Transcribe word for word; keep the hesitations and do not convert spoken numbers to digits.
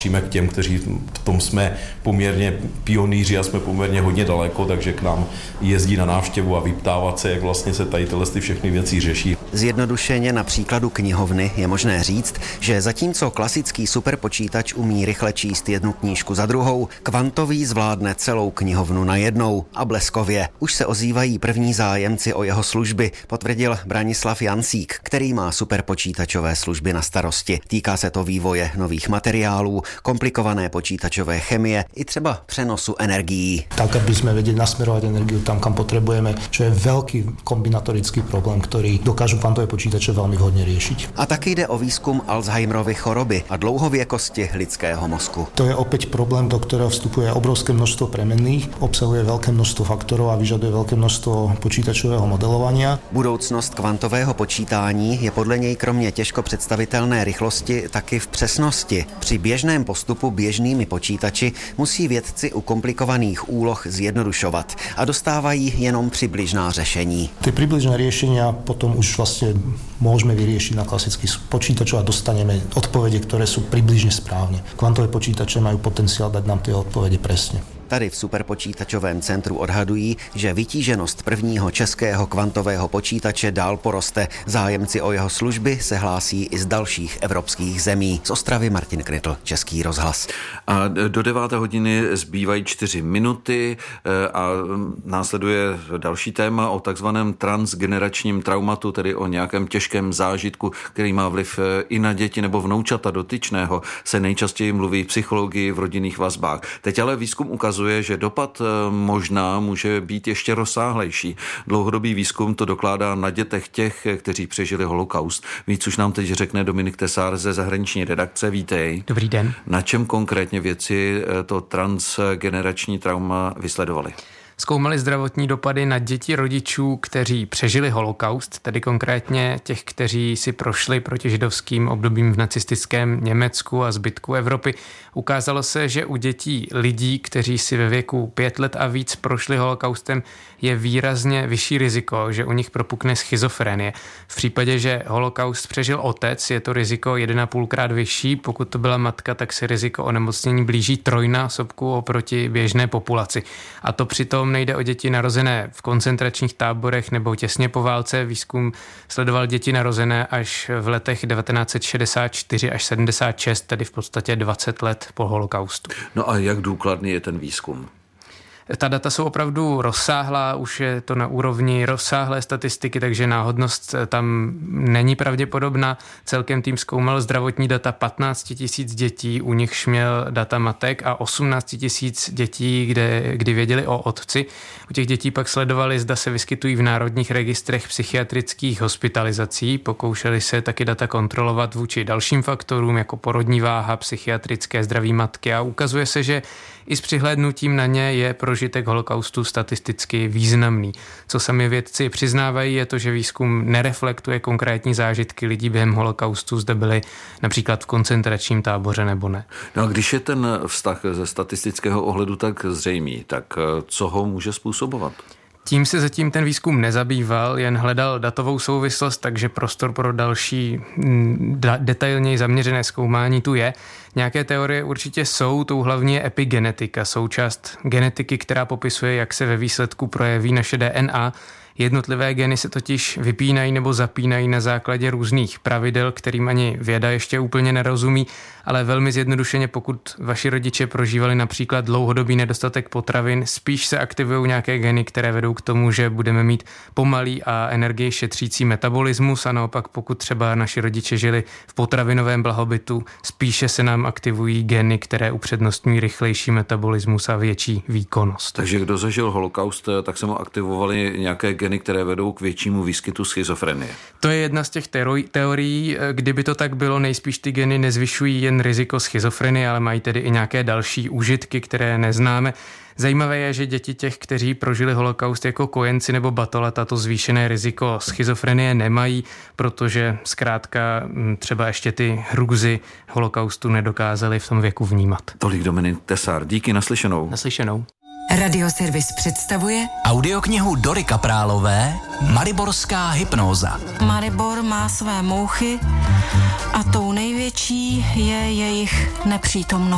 K těm, kteří v tom jsme poměrně pionýři a jsme poměrně hodně daleko, takže k nám jezdí na návštěvu a vyptávat se, jak vlastně se tady tyhle všechny věci řeší. Zjednodušeně na příkladu knihovny je možné říct, že zatímco klasický superpočítač umí rychle číst jednu knížku za druhou, kvantový zvládne celou knihovnu najednou a bleskově. Už se ozývají první zájemci o jeho služby, potvrdil Branislav Jancík, který má superpočítačové služby na starosti. Týká se to vývoje nových materiálů, komplikované počítačové chemie i třeba přenosu energií. Tak, aby sme vedeli nasmerovať energiu tam, kam potrebujeme, čo je veľký kombinatorický problém, ktorý dokážu kvantové počítače veľmi vhodne riešiť. A taky jde o výzkum Alzheimerovy choroby a dlouhověkosti lidského mozku. To je opäť problém, do ktorého vstupuje obrovské množstvo premenných, obsahuje veľké množstvo faktorov a vyžaduje veľké množstvo počítačového modelovania. Budoucnost kvantového počítání je podle něj kromě těžko představitelné rychlosti taky v přesnosti. Při běžném postupu běžnými počítači musí vědci u komplikovaných úloh zjednodušovat a dostávají jenom přibližná řešení. Ty přibližné riešenia potom už vlastně môžeme vyriešiť na klasických počítačoch a dostaneme odpovede, ktoré sú približne správne. Kvantové počítače majú potenciál dať nám tie odpovede presne. Tady v superpočítačovém centru odhadují, že vytíženost prvního českého kvantového počítače dál poroste. Zájemci o jeho služby se hlásí i z dalších evropských zemí. Z Ostravy Martin Krytl, Český rozhlas. A do deváté hodiny zbývají čtyři minuty a následuje další téma o takzvaném transgeneračním traumatu, tedy o nějakém těžkém zážitku, který má vliv i na děti nebo vnoučata dotyčného. Se nejčastěji mluví v psychologii v rodinných vazbách. Teď ale výzkum ukazuje, že dopad možná může být ještě rozsáhlejší. Dlouhodobý výzkum to dokládá na dětech těch, kteří přežili holokaust. Víc už nám teď řekne Dominik Tesár ze zahraniční redakce. Vítej. Dobrý den. Na čem konkrétně vědci to transgenerační trauma vysledovali? Zkoumali zdravotní dopady na děti rodičů, kteří přežili holokaust, tedy konkrétně těch, kteří si prošli protižidovským obdobím v nacistickém Německu a zbytku Evropy. Ukázalo se, že u dětí lidí, kteří si ve věku pět let a víc prošli holokaustem, je výrazně vyšší riziko, že u nich propukne schizofrenie. V případě, že holokaust přežil otec, je to riziko jedna a půl krát vyšší, pokud to byla matka, tak se riziko onemocnění blíží trojnásobku oproti běžné populaci. A to přitom nejde o děti narozené v koncentračních táborech nebo těsně po válce. Výzkum sledoval děti narozené až v letech devatenáct set šedesát čtyři až sedmdesát šest, tedy v podstatě dvacet let po holokaustu. No a jak důkladný je ten výzkum? Ta data jsou opravdu rozsáhlá, už je to na úrovni rozsáhlé statistiky, takže náhodnost tam není pravděpodobná. Celkem tým zkoumal zdravotní data patnáct tisíc dětí, u nichž měl data matek a osmnáct tisíc dětí, kde, kdy věděli o otci. U těch dětí pak sledovali, zda se vyskytují v národních registrech psychiatrických hospitalizací. Pokoušeli se taky data kontrolovat vůči dalším faktorům, jako porodní váha, psychiatrické zdraví matky a ukazuje se, že i s přihlédnutím na ně je prožitek holokaustu statisticky významný. Co sami vědci přiznávají, je to, že výzkum nereflektuje konkrétní zážitky lidí během holokaustu, zde byli například v koncentračním táboře nebo ne. No a když je ten vztah ze statistického ohledu tak zřejmý, tak co ho může způsobovat? Tím se zatím ten výzkum nezabýval, jen hledal datovou souvislost, takže prostor pro další da- detailněji zaměřené zkoumání tu je. Nějaké teorie určitě jsou, tou hlavní je epigenetika, součást genetiky, která popisuje, jak se ve výsledku projeví naše D N A. Jednotlivé geny se totiž vypínají nebo zapínají na základě různých pravidel, kterým ani věda ještě úplně nerozumí, ale velmi zjednodušeně, pokud vaši rodiče prožívali například dlouhodobý nedostatek potravin, spíš se aktivují nějaké geny, které vedou k tomu, že budeme mít pomalý a energii šetřící metabolismus a naopak pokud třeba naši rodiče žili v potravinovém blahobytu, spíše se nám aktivují geny, které upřednostňují rychlejší metabolismus a větší výkonnost. Takže kdo zažil holokaust, tak se mu aktivovaly nějaké geny, které vedou k většímu výskytu schizofrenie. To je jedna z těch teorií. Kdyby to tak bylo, nejspíš ty geny nezvyšují jen riziko schizofrenie, ale mají tedy i nějaké další užitky, které neznáme. Zajímavé je, že děti těch, kteří prožili holokaust jako kojenci nebo batolata, to zvýšené riziko schizofrenie nemají, protože zkrátka třeba ještě ty hrůzy holokaustu nedokázali v tom věku vnímat. Tolik Dominik Tesár. Díky, naslyšenou. Naslyšenou. Radioservis představuje audioknihu Dory Kaprálové Mariborská hypnóza. Maribor má své mouchy a tou největší je jejich nepřítomnost.